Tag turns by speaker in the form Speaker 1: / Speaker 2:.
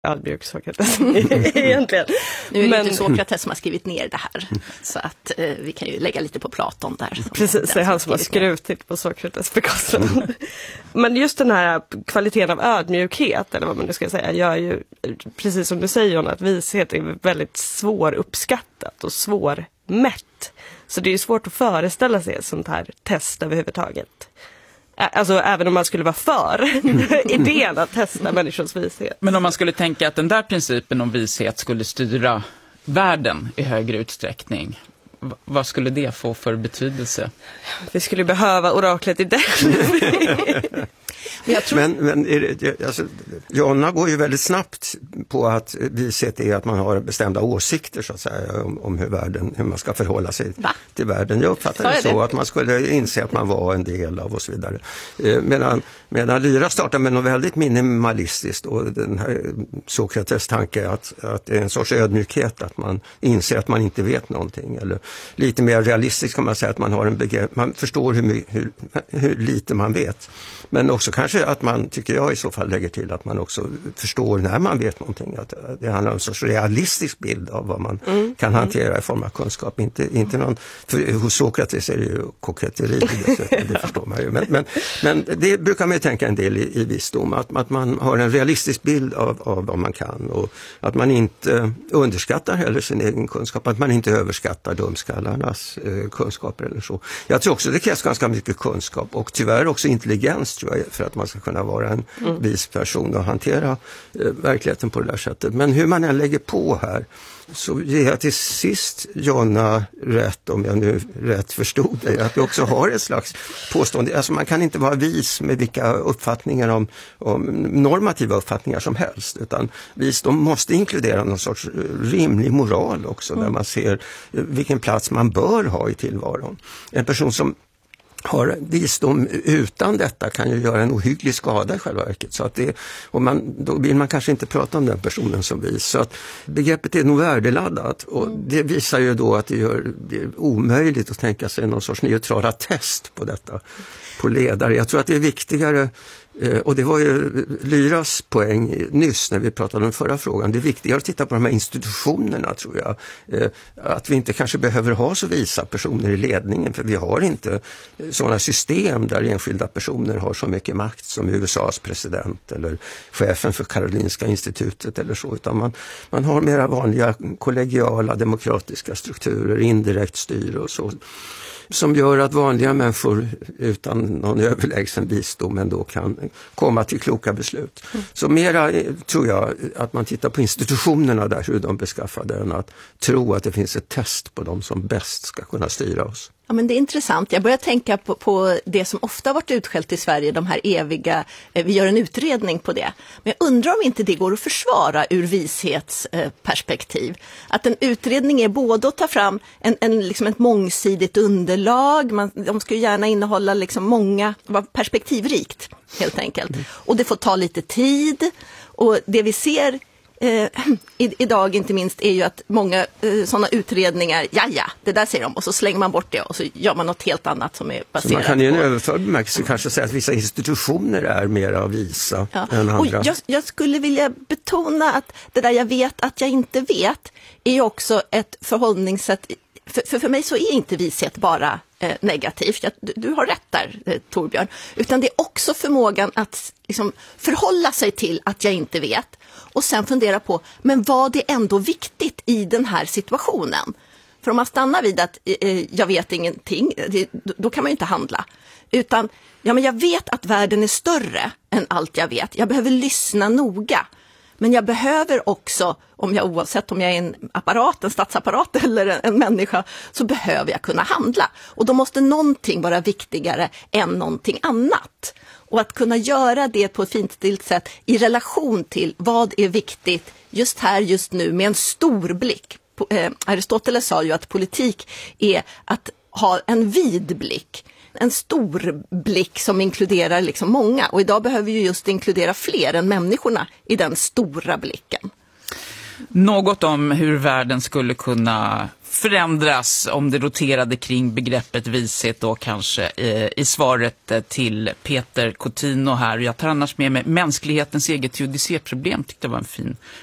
Speaker 1: ödmjuk Sokrates egentligen.
Speaker 2: Nu är det inte Sokrates som har skrivit ner det här, så att vi kan ju lägga lite på Platon där.
Speaker 1: Precis, det är han som har skrutit på Sokrates bekostnad. Men just den här kvaliteten av ödmjukhet, eller vad man nu ska säga, gör ju, precis som du säger John, att vishet är väldigt svåruppskattat och svårmätt. Så det är ju svårt att föreställa sig ett sånt här test överhuvudtaget. Alltså även om man skulle vara för idén att testa människors vishet.
Speaker 3: Men om man skulle tänka att den där principen om vishet skulle styra världen i högre utsträckning, vad skulle det få för betydelse?
Speaker 1: Vi skulle behöva oraklet i den.
Speaker 4: Men alltså, Jonna går ju väldigt snabbt på att vishet är att man har bestämda åsikter så att säga, om hur man ska förhålla sig till världen. Jag uppfattar det så att man skulle inse att man var en del av och så vidare. Medan Lyra startar med något väldigt minimalistiskt, och den här Sokrates tanke att det är en sorts ödmjukhet, att man inser att man inte vet någonting, eller lite mer realistiskt kan man säga att man har en begrepp, man förstår hur lite man vet. Men också kanske att man, tycker jag i så fall, lägger till att man också förstår när man vet någonting. Att det handlar om en sorts realistisk bild av vad man kan hantera i form av kunskap. Inte någon, för hos Sokrates är det ju koketteri, det förstår man ju. Men det brukar man ju tänka en del i visdom. Att man har en realistisk bild av vad man kan. Och att man inte underskattar heller sin egen kunskap. Att man inte överskattar dumskallarnas kunskaper eller så. Jag tror också det krävs ganska mycket kunskap. Och tyvärr också intelligens, tror jag, för att man ska kunna vara en vis person och hantera verkligheten på det där sättet. Men hur man än lägger på här, så ger jag till sist Jonna rätt, om jag nu rätt förstod det, att vi också har ett slags påstående. Alltså man kan inte vara vis med vilka uppfattningar om normativa uppfattningar som helst, utan visdom måste inkludera någon sorts rimlig moral också, där man ser vilken plats man bör ha i tillvaron. En person som har visdom utan detta kan ju göra en ohygglig skada i själva verket. Så att då vill man kanske inte prata om den personen som vis. Så att begreppet är nog värdeladdat, och det visar ju då att det är omöjligt att tänka sig någon sorts neutrala test på detta, på ledare. Jag tror att det är viktigare, och det var ju Lyras poäng nyss när vi pratade om förra frågan, det är viktigare att titta på de här institutionerna, tror jag. Att vi inte kanske behöver ha så visa personer i ledningen, för vi har inte sådana system där enskilda personer har så mycket makt som USAs president eller chefen för Karolinska institutet eller så, utan man har mera vanliga kollegiala demokratiska strukturer, indirekt styre och så, som gör att vanliga människor utan någon överlägsen visdom ändå kan komma till kloka beslut. Så mera tror jag att man tittar på institutionerna där, hur de beskaffade, än att tro att det finns ett test på dem som bäst ska kunna styra oss.
Speaker 2: Ja, men det är intressant. Jag börjar tänka på det som ofta har varit utskällt i Sverige, de här eviga, vi gör en utredning på det. Men jag undrar om inte det går att försvara ur vishetsperspektiv. Att en utredning är både att ta fram liksom ett mångsidigt underlag, de ska ju gärna innehålla liksom många, vara perspektivrikt helt enkelt. Och det får ta lite tid, och det vi ser idag inte minst är ju att många sådana utredningar, det där säger de, och så slänger man bort det och så gör man något helt annat som är baserat på. Så man kan ju
Speaker 4: i en överförd bemärkelse kanske säga att vissa institutioner är mer visa än andra.
Speaker 2: Och jag skulle vilja betona att det där jag vet att jag inte vet är också ett förhållningssätt. För mig så är inte vishet bara negativt. Du har rätt där, Torbjörn. Utan det är också förmågan att liksom förhålla sig till att jag inte vet. Och sen fundera på, men vad är ändå viktigt i den här situationen? För om man stannar vid att jag vet ingenting, då kan man ju inte handla. Utan, men jag vet att världen är större än allt jag vet. Jag behöver lyssna noga. Men jag behöver också, oavsett om jag är en statsapparat eller en människa, så behöver jag kunna handla. Och då måste någonting vara viktigare än någonting annat. Och att kunna göra det på ett finstilt sätt i relation till vad är viktigt just här, just nu, med en stor blick. Aristoteles sa ju att politik är att ha en vid blick. En stor blick som inkluderar liksom många. Och idag behöver vi just inkludera fler än människorna i den stora blicken.
Speaker 3: Något om hur världen skulle kunna förändras om det roterade kring begreppet vishet då kanske i svaret till Peter Coutinho här. Jag tar annars med mig mänsklighetens eget judicéproblem, tyckte det var en fin